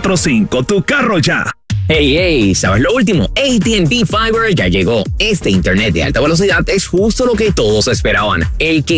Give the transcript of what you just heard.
445, tu carro ya. Hey, hey, ¿sabes lo último? AT&T Fiber ya llegó. Este internet de alta velocidad es justo lo que todos esperaban. El que